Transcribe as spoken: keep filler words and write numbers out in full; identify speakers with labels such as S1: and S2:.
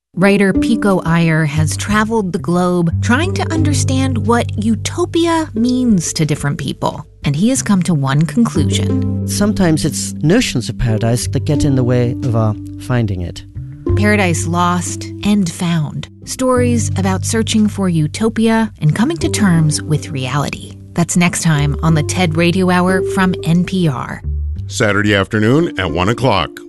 S1: Writer Pico Iyer has traveled the globe trying to understand what utopia means to different people. And he has come to one conclusion.
S2: Sometimes it's notions of paradise that get in the way of our finding it.
S1: Paradise Lost and Found. Stories about searching for utopia and coming to terms with reality. That's next time on the TED Radio Hour from N P R.
S3: Saturday afternoon at one o'clock.